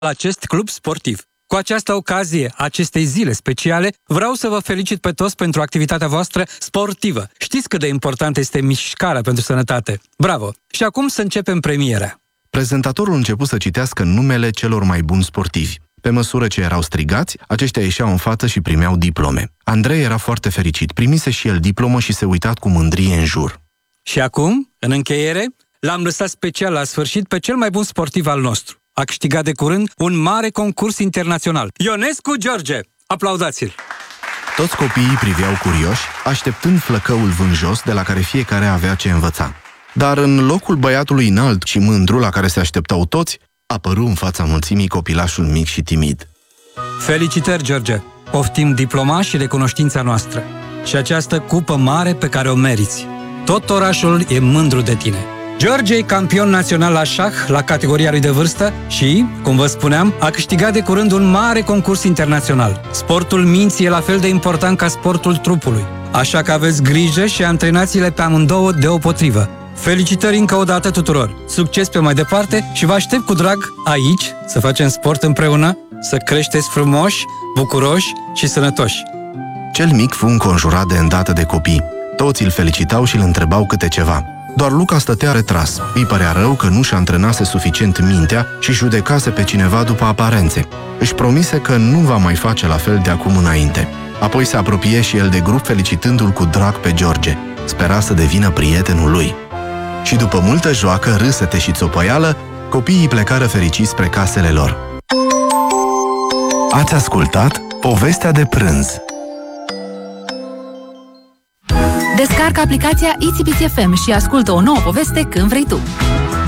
la acest club sportiv. Cu această ocazie, acestei zile speciale, vreau să vă felicit pe toți pentru activitatea voastră sportivă. Știți cât de importantă este mișcarea pentru sănătate. Bravo! Și acum să începem premiera. Prezentatorul început să citească numele celor mai buni sportivi. Pe măsură ce erau strigați, aceștia ieșeau în față și primeau diplome. Andrei era foarte fericit, primise și el diplomă și se uita cu mândrie în jur. Și acum, în încheiere, l-am lăsat special la sfârșit pe cel mai bun sportiv al nostru. A câștigat de curând un mare concurs internațional. Ionescu George! Aplaudați-l! Toți copiii priveau curioși, așteptând flăcăul vânjos de la care fiecare avea ce învăța. Dar în locul băiatului înalt și mândru la care se așteptau toți, apăru în fața mulțimii copilașul mic și timid. Felicitări, George! Poftim diploma și recunoștința noastră. Și această cupă mare pe care o meriți. Tot orașul e mândru de tine. George e campion național la șah la categoria lui de vârstă și, cum vă spuneam, a câștigat de curând un mare concurs internațional. Sportul minții e la fel de important ca sportul trupului. Așa că aveți grijă și antrenați-le pe amândouă deopotrivă. Felicitări încă o dată tuturor! Succes pe mai departe și vă aștept cu drag aici să facem sport împreună, să creșteți frumoși, bucuroși și sănătoși. Cel mic fu înconjurat de îndată de copii. Toți îl felicitau și îl întrebau câte ceva. Doar Luca stătea retras. Îi părea rău că nu și-a antrenase suficient mintea și judecase pe cineva după aparențe. Își promise că nu va mai face la fel de acum înainte. Apoi se apropie și el de grup felicitându-l cu drag pe George. Spera să devină prietenul lui. Și după multă joacă, râsete și țopăială, copiii plecară fericiți spre casele lor. Ați ascultat Povestea de prânz. Descarcă aplicația Itsy Bitsy FM și ascultă o nouă poveste când vrei tu.